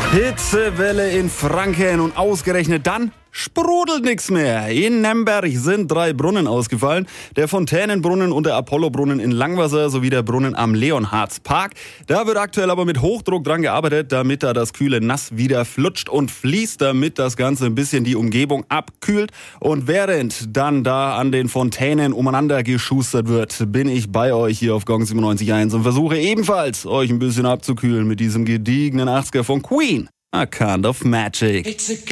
Hitzewelle in Franken und ausgerechnet dann sprudelt nichts mehr. In Nemberg sind 3 Brunnen ausgefallen. Der Fontänenbrunnen und der Apollobrunnen in Langwasser sowie der Brunnen am Leonhardspark. Da wird aktuell aber mit Hochdruck dran gearbeitet, damit da das kühle Nass wieder flutscht und fließt, damit das Ganze ein bisschen die Umgebung abkühlt. Und während dann da an den Fontänen umeinander geschustert wird, bin ich bei euch hier auf Gong 97.1 und versuche ebenfalls euch ein bisschen abzukühlen mit diesem gediegenen 80er von Queen. A Kind of Magic.